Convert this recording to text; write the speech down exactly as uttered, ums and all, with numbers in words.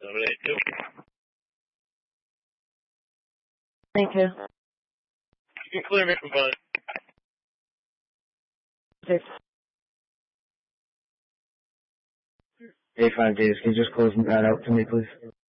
seven eight two. Thank you. You can clear me from behind. Six. A five Davis, can you just close that out to me, please?